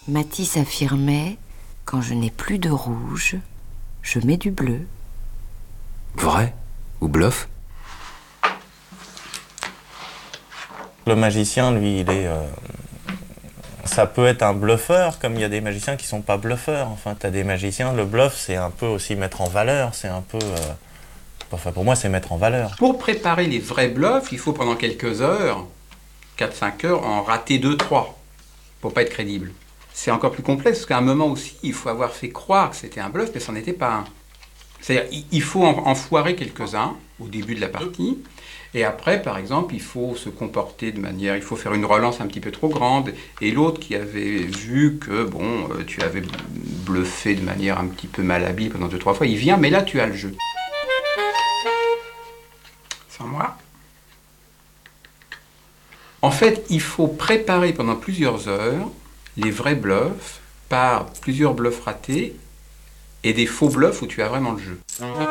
Matisse affirmait « Quand je n'ai plus de rouge, je mets du bleu ». Vrai ou bluff? Le magicien, lui, ça peut être un bluffeur, comme il y a des magiciens qui sont pas bluffeurs. Enfin, t'as des magiciens, le bluff, c'est un peu aussi mettre en valeur, c'est un peu... Enfin, pour moi, c'est mettre en valeur. Pour préparer les vrais bluffs, il faut pendant quelques heures, 4-5 heures, en rater 2-3, pour pas être crédible. C'est encore plus complexe, parce qu'à un moment aussi, il faut avoir fait croire que c'était un bluff, mais ça n'en était pas un. C'est-à-dire, il faut en foirer quelques-uns au début de la partie, et après, par exemple, il faut se comporter de manière... Il faut faire une relance un petit peu trop grande, et l'autre qui avait vu que, bon, tu avais bluffé de manière un petit peu malhabile pendant 2-3 fois, il vient, mais là, tu as le jeu. Sans moi. En fait, il faut préparer pendant plusieurs heures les vrais bluffs par plusieurs bluffs ratés et des faux bluffs où tu as vraiment le jeu.